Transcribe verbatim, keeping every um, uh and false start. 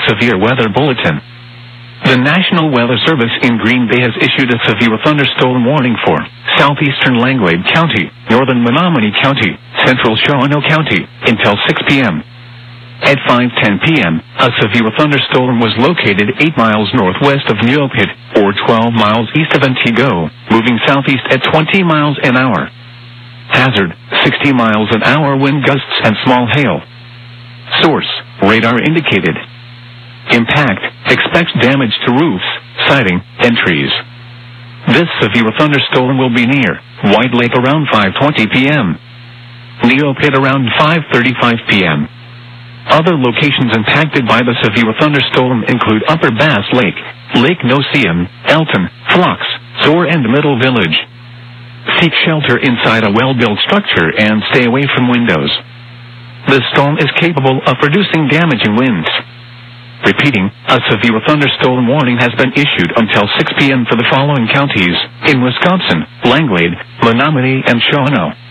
severe weather bulletin. The National Weather Service in Green Bay has issued a severe thunderstorm warning for southeastern Langlade County, northern Menominee County, central Shawano County, until six p m At five ten p m, a severe thunderstorm was located eight miles northwest of Neopit, or twelve miles east of Antigo, moving southeast at twenty miles an hour. Hazard, sixty miles an hour wind gusts and small hail. Source, radar indicated. Impact, expect damage to roofs, siding, and trees. This severe thunderstorm will be near White Lake around five twenty p m Neopit around five thirty-five p m Other locations impacted by the severe thunderstorm include Upper Bass Lake, Lake Nocien, Elton, Phlox, Zor and Middle Village. Seek shelter inside a well-built structure and stay away from windows. The storm is capable of producing damaging winds. Repeating, a severe thunderstorm warning has been issued until six p m for the following counties in Wisconsin: Langlade, Menominee, and Shawano.